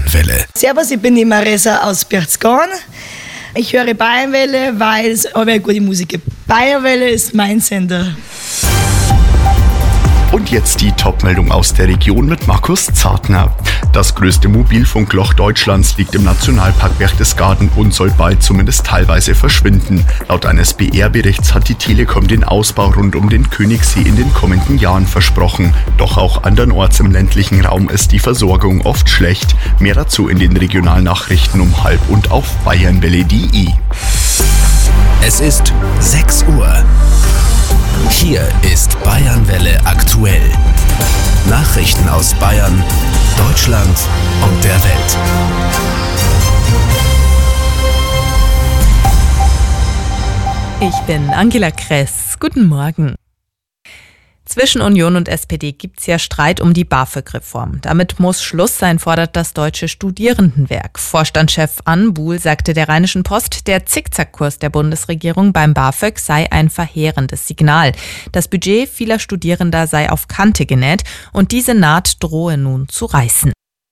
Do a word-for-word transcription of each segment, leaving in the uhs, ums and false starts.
Bayernwelle. Servus, ich bin die Marisa aus Berchtesgaden. Ich höre Bayernwelle, weil es aber gute Musik gibt. Bayernwelle ist mein Sender. Und jetzt die Top-Meldung aus der Region mit Markus Zartner. Das größte Mobilfunkloch Deutschlands liegt im Nationalpark Berchtesgaden und soll bald zumindest teilweise verschwinden. Laut eines B R-Berichts hat die Telekom den Ausbau rund um den Königssee in den kommenden Jahren versprochen. Doch auch andernorts im ländlichen Raum ist die Versorgung oft schlecht. Mehr dazu in den Regionalnachrichten um halb und auf bayernwelle punkt de. Es ist sechs Uhr. Hier ist Bayernwelle aktuell. Nachrichten aus Bayern, Deutschland und der Welt. Ich bin Angela Kress. Guten Morgen. Zwischen Union und S P D gibt's ja Streit um die BAföG-Reform. Damit muss Schluss sein, fordert das Deutsche Studierendenwerk. Vorstandschef Ann Buhl sagte der Rheinischen Post, der Zickzackkurs der Bundesregierung beim BAföG sei ein verheerendes Signal. Das Budget vieler Studierender sei auf Kante genäht und diese Naht drohe nun zu reißen.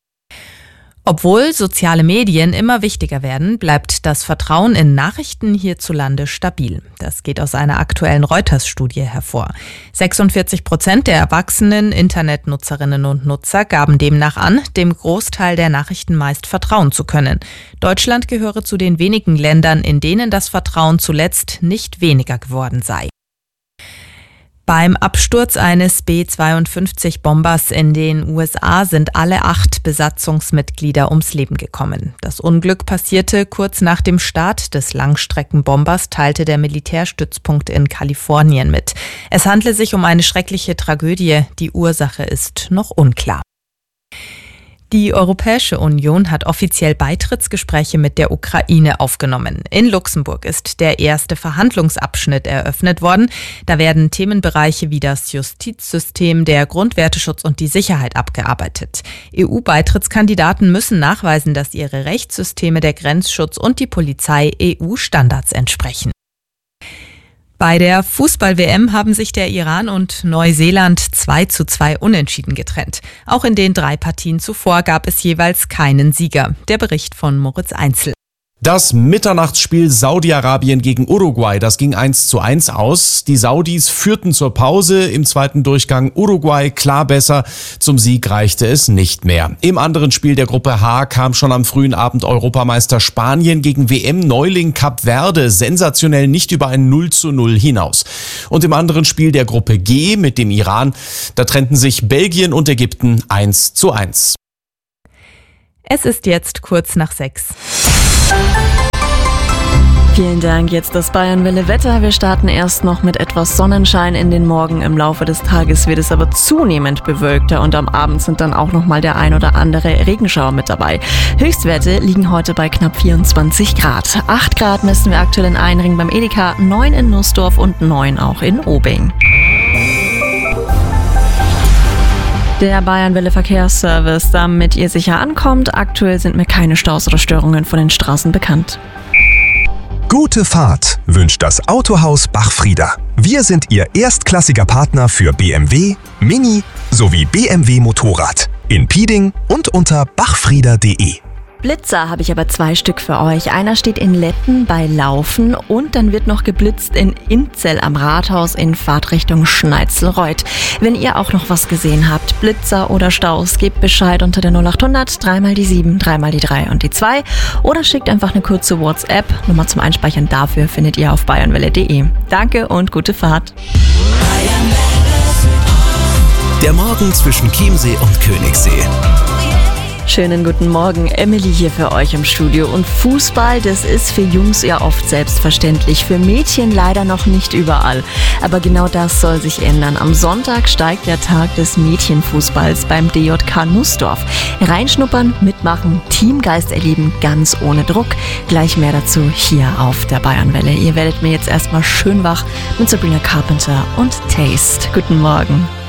Obwohl soziale Medien immer wichtiger werden, bleibt das Vertrauen in Nachrichten hierzulande stabil. Das geht aus einer aktuellen Reuters-Studie hervor. sechsundvierzig Prozent der erwachsenen Internetnutzerinnen und Nutzer gaben demnach an, dem Großteil der Nachrichten meist vertrauen zu können. Deutschland gehöre zu den wenigen Ländern, in denen das Vertrauen zuletzt nicht weniger geworden sei. Beim Absturz eines B zweiundfünfzig Bombers in den U S A sind alle acht Besatzungsmitglieder ums Leben gekommen. Das Unglück passierte kurz nach dem Start des Langstreckenbombers, teilte der Militärstützpunkt in Kalifornien mit. Es handle sich um eine schreckliche Tragödie. Die Ursache ist noch unklar. Die Europäische Union hat offiziell Beitrittsgespräche mit der Ukraine aufgenommen. In Luxemburg ist der erste Verhandlungsabschnitt eröffnet worden. Da werden Themenbereiche wie das Justizsystem, der Grundwerteschutz und die Sicherheit abgearbeitet. E U-Beitrittskandidaten müssen nachweisen, dass ihre Rechtssysteme, der Grenzschutz und die Polizei E U-Standards entsprechen. Bei der Fußball-W M haben sich der Iran und Neuseeland zwei zu zwei unentschieden getrennt. Auch in den drei Partien zuvor gab es jeweils keinen Sieger. Der Bericht von Moritz Einzel. Das Mitternachtsspiel Saudi-Arabien gegen Uruguay, das ging eins zu eins aus. Die Saudis führten zur Pause, im zweiten Durchgang Uruguay klar besser. Zum Sieg reichte es nicht mehr. Im anderen Spiel der Gruppe H kam schon am frühen Abend Europameister Spanien gegen W M-Neuling Kap Verde sensationell nicht über ein null zu null hinaus. Und im anderen Spiel der Gruppe G mit dem Iran, da trennten sich Belgien und Ägypten eins zu eins. Es ist jetzt kurz nach sechs. Vielen Dank, jetzt das Bayernwelle Wetter. Wir starten erst noch mit etwas Sonnenschein in den Morgen. Im Laufe des Tages wird es aber zunehmend bewölkter und am Abend sind dann auch noch mal der ein oder andere Regenschauer mit dabei. Höchstwerte liegen heute bei knapp vierundzwanzig Grad. acht Grad messen wir aktuell in Einring beim Edeka, neun in Nussdorf und neun auch in Obing. Der Bayernwelle Verkehrsservice, damit ihr sicher ankommt. Aktuell sind mir keine Staus oder Störungen von den Straßen bekannt. Gute Fahrt wünscht das Autohaus Bachfrieder. Wir sind Ihr erstklassiger Partner für B M W, Mini sowie B M W Motorrad in Pieding und unter bachfrieder punkt de. Blitzer habe ich aber zwei Stück für euch. Einer steht in Letten bei Laufen und dann wird noch geblitzt in Inzell am Rathaus in Fahrtrichtung Schneitzelreuth. Wenn ihr auch noch was gesehen habt, Blitzer oder Staus, gebt Bescheid unter der null achthundert, dreimal die sieben, dreimal die drei und die zwei oder schickt einfach eine kurze WhatsApp. Nummer zum Einspeichern dafür findet ihr auf bayernwelle punkt de. Danke und gute Fahrt. Der Morgen zwischen Chiemsee und Königssee. Schönen guten Morgen, Emily hier für euch im Studio. Und Fußball, das ist für Jungs ja oft selbstverständlich, für Mädchen leider noch nicht überall. Aber genau das soll sich ändern. Am Sonntag steigt der Tag des Mädchenfußballs beim D J K Nussdorf. Reinschnuppern, mitmachen, Teamgeist erleben, ganz ohne Druck. Gleich mehr dazu hier auf der Bayernwelle. Ihr werdet mir jetzt erstmal schön wach mit Sabrina Carpenter und Taste. Guten Morgen.